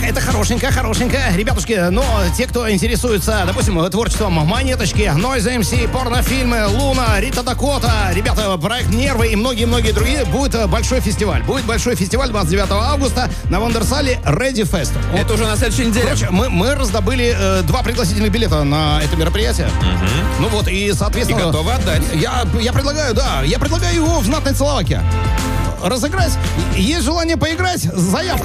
это хорошенько. Ребятушки, но те, кто интересуется, допустим, творчеством Монеточки, Noise MC, порнофильмы, Луна, Рита Дакота, ребята, проект Нервы и многие-многие другие, будет большой фестиваль. Будет большой фестиваль 29 августа на Вандерсале Ready Fest. Это уже на следующей неделе. Короче, мы раздобыли 2 пригласительных билета на это мероприятие. Ну вот, и, соответственно... И готовы отдать. Я предлагаю его в знатной Словакии разыграть. Есть желание поиграть? Заявка.